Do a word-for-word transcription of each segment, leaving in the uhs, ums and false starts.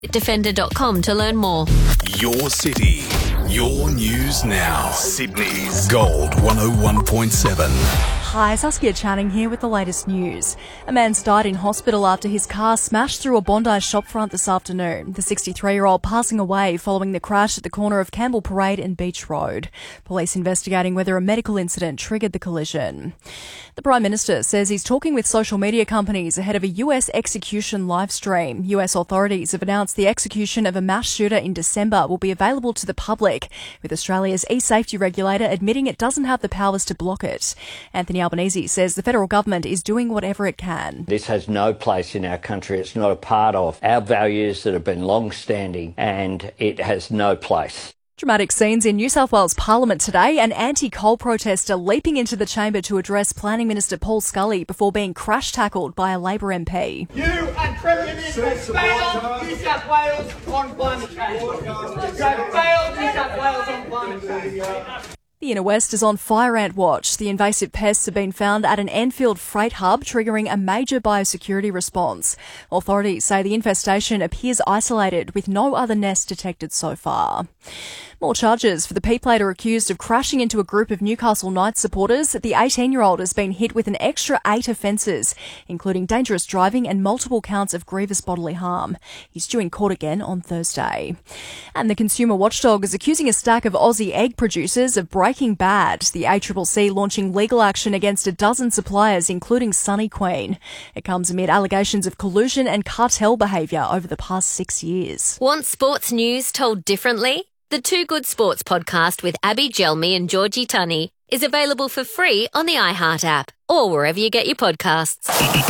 defender dot com to learn more. Your city, your news now. Sydney's Gold one oh one point seven. Hi, Saskia Channing here with the latest news. A man's died in hospital after his car smashed through a Bondi shopfront this afternoon. The sixty-three-year-old passing away following the crash at the corner of Campbell Parade and Beach Road. Police investigating whether a medical incident triggered the collision. The Prime Minister says he's talking with social media companies ahead of a U S execution livestream. U S authorities have announced the execution of a mass shooter in December will be available to the public, with Australia's e-safety regulator admitting it doesn't have the powers to block it. Anthony Albanese says the federal government is doing whatever it can. This has no place in our country. It's not a part of our values that have been long-standing, and it has no place. Dramatic scenes in New South Wales Parliament today. An anti-coal protester leaping into the chamber to address Planning Minister Paul Scully before being crash-tackled by a Labor M P. You and Premier Minister failed New South Wales on climate change. You failed New South Wales on climate change. The Inner West is on fire ant watch. The invasive pests have been found at an Enfield freight hub, triggering a major biosecurity response. Authorities say the infestation appears isolated, with no other nests detected so far. More charges for the P-plater accused of crashing into a group of Newcastle Knights supporters. The eighteen-year-old has been hit with an extra eight offences, including dangerous driving and multiple counts of grievous bodily harm. He's due in court again on Thursday. And the Consumer Watchdog is accusing a stack of Aussie egg producers of breaking bad. The A C C C launching legal action against a dozen suppliers, including Sunny Queen. It comes amid allegations of collusion and cartel behaviour over the past six years. Want sports news told differently? The Two Good Sports podcast with Abby Gelmi and Georgie Tunney is available for free on the iHeart app or wherever you get your podcasts.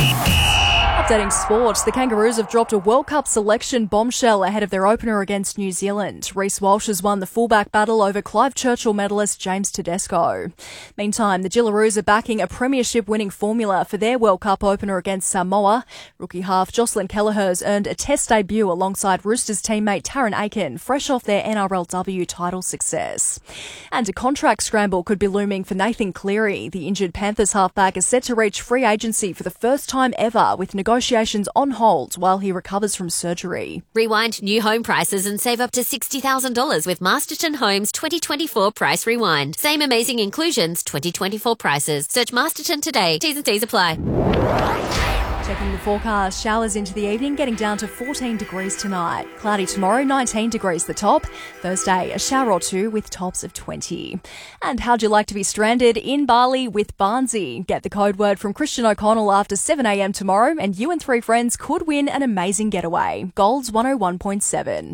Updating sport, the Kangaroos have dropped a World Cup selection bombshell ahead of their opener against New Zealand. Reece Walsh has won the fullback battle over Clive Churchill medalist James Tedesco. Meantime, the Gillaroos are backing a premiership-winning formula for their World Cup opener against Samoa. Rookie half Jocelyn Kelleher's earned a test debut alongside Roosters teammate Taryn Aiken, fresh off their N R L W title success. And a contract scramble could be looming for Nathan Cleary. The injured Panthers halfback is set to reach free agency for the first time ever, with negotiations on hold while he recovers from surgery. Rewind new home prices and save up to sixty thousand dollars with Masterton Homes twenty twenty-four Price Rewind. Same amazing inclusions, twenty twenty-four prices. Search Masterton today. T's and C's apply. Checking the forecast, showers into the evening, getting down to fourteen degrees tonight. Cloudy tomorrow, nineteen degrees the top. Thursday, a shower or two with tops of twenty. And how'd you like to be stranded in Bali with Barnsey? Get the code word from Christian O'Connell after seven a.m. tomorrow, and you and three friends could win an amazing getaway. Gold's one oh one point seven.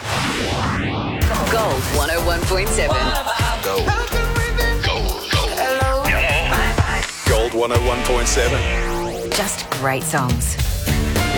Gold one oh one point seven. Gold. Gold. Gold. Gold one oh one point seven. Just great songs.